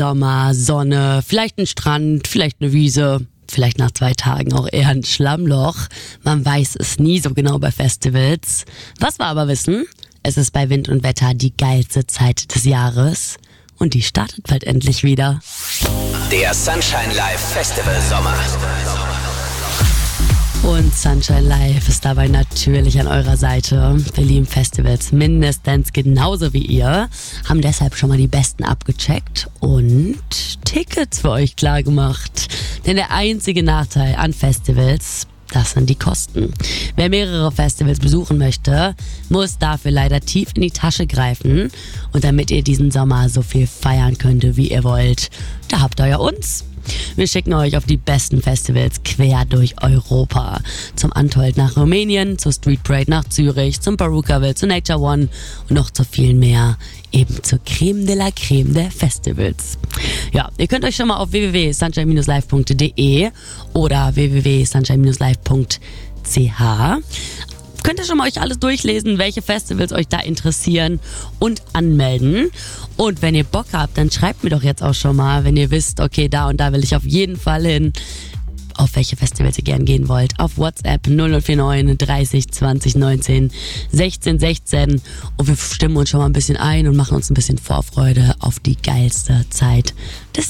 Sommer, Sonne, vielleicht ein Strand, vielleicht eine Wiese, vielleicht nach 2 Tagen auch eher ein Schlammloch. Man weiß es nie so genau bei Festivals. Was wir aber wissen, es ist bei Wind und Wetter die geilste Zeit des Jahres. Und die startet bald endlich wieder. Der Sunshine Live Festival Sommer. Und Sunshine Live ist dabei natürlich an eurer Seite. Wir lieben Festivals mindestens genauso wie ihr, haben deshalb schon mal die besten abgecheckt und Tickets für euch klar gemacht. Denn der einzige Nachteil an Festivals, das sind die Kosten. Wer mehrere Festivals besuchen möchte, muss dafür leider tief in die Tasche greifen. Und damit ihr diesen Sommer so viel feiern könnt, wie ihr wollt, da habt ihr ja uns. Wir schicken euch auf die besten Festivals quer durch Europa. Zum Antold nach Rumänien, zur Street Parade nach Zürich, zum Perukaville, zu Nature One und noch zu viel mehr. Eben zur Creme de la Creme der Festivals. Ja, ihr könnt euch schon mal auf www.sunshine-live.de oder www.sunshine-live.ch könnt ihr schon mal euch alles durchlesen, welche Festivals euch da interessieren und anmelden. Und wenn ihr Bock habt, dann schreibt mir doch jetzt auch schon mal, wenn ihr wisst, okay, da und da will ich auf jeden Fall hin, auf welche Festivals ihr gern gehen wollt. Auf WhatsApp 0049 30 20 19 16 16. Und wir stimmen uns schon mal ein bisschen ein und machen uns ein bisschen Vorfreude auf die geilste Zeit des